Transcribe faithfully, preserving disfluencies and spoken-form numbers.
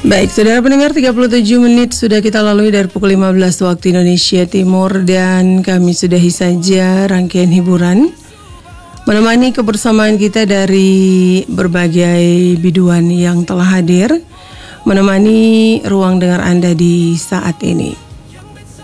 Baik, saudara pendengar, tiga puluh tujuh menit sudah kita lalui dari pukul lima belas waktu Indonesia Timur, dan kami sudahi saja rangkaian hiburan menemani kebersamaan kita dari berbagai biduan yang telah hadir menemani ruang dengar Anda di saat ini.